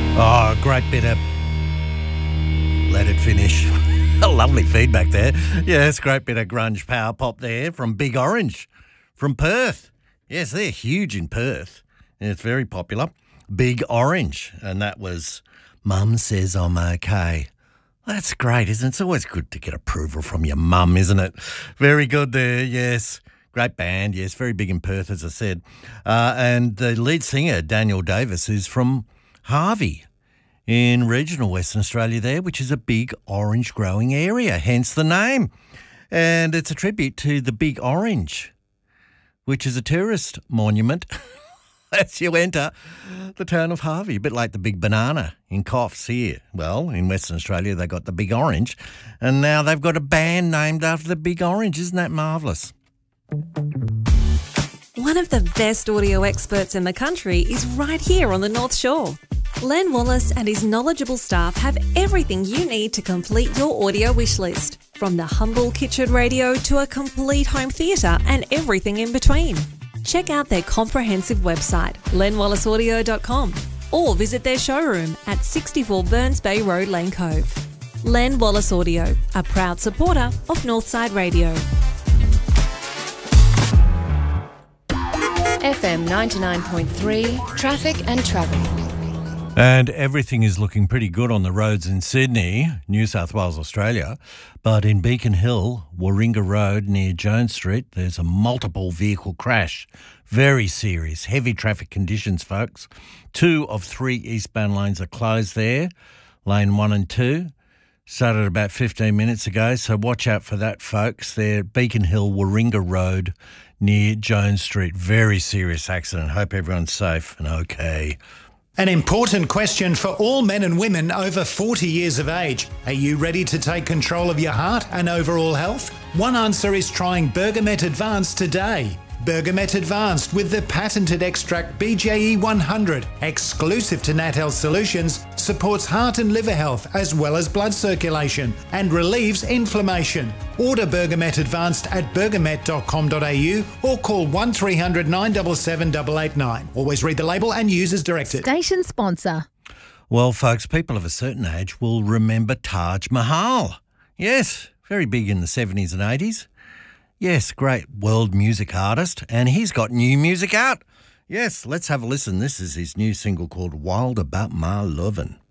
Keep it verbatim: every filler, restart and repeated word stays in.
Oh, great bit of Let It Finish. Lovely feedback there. Yes, great bit of grunge power pop there from Big Orange from Perth. Yes, they're huge in Perth. It's very popular. Big Orange. And that was Mum Says I'm Okay. That's great, isn't it? It's always good to get approval from your mum, isn't it? Very good there, yes. Great band, yes, very big in Perth, as I said. Uh, and the lead singer, Daniel Davis, is from Harvey in regional Western Australia there, which is a big orange growing area, hence the name. And it's a tribute to the Big Orange, which is a tourist monument as you enter the town of Harvey, a bit like the Big Banana in Coffs here. Well, in Western Australia, they got the Big Orange, and now they've got a band named after the Big Orange. Isn't that marvellous? One of the best audio experts in the country is right here on the North Shore. Len Wallace and his knowledgeable staff have everything you need to complete your audio wish list, from the humble kitchen radio to a complete home theatre and everything in between. Check out their comprehensive website, len wallace audio dot com, or visit their showroom at sixty-four Burns Bay Road, Lane Cove. Len Wallace Audio, a proud supporter of Northside Radio. F M ninety-nine point three, traffic and travel. And everything is looking pretty good on the roads in Sydney, New South Wales, Australia. But in Beacon Hill, Warringah Road near Jones Street, there's a multiple vehicle crash. Very serious, heavy traffic conditions, folks. Two of three eastbound lanes are closed there, lane one and two. Started about fifteen minutes ago, so watch out for that, folks. There, Beacon Hill, Warringah Road near Jones Street. Very serious accident. Hope everyone's safe and okay. An important question for all men and women over forty years of age. Are you ready to take control of your heart and overall health? One answer is trying Bergamet Advanced today. Bergamet Advanced with the patented extract B J E one hundred, exclusive to Natel Solutions, supports heart and liver health as well as blood circulation and relieves inflammation. Order Bergamet Advanced at bergamet dot com dot a u or call one three hundred nine seven seven eight eight nine. Always read the label and use as directed. Station sponsor. Well, folks, people of a certain age will remember Taj Mahal. Yes, very big in the seventies and eighties. Yes, great world music artist, and he's got new music out. Yes, let's have a listen. This is his new single called Wild About My Lovin'.